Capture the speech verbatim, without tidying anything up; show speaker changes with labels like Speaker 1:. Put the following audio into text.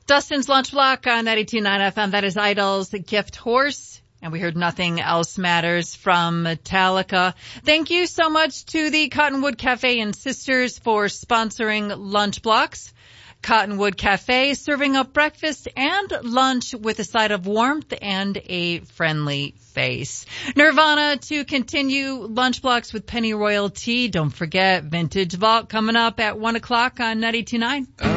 Speaker 1: Dustin's Lunch Block on ninety-two point nine F M. That is Idol's Gift Horse. And we heard Nothing Else Matters from Metallica. Thank you so much to the Cottonwood Cafe and Sisters for sponsoring Lunch Blocks. Cottonwood Cafe, serving up breakfast and lunch with a side of warmth and a friendly face. Nirvana to continue Lunch Blocks with Penny Royal Tea. Don't forget Vintage Vault coming up at one o'clock on ninety-two point nine.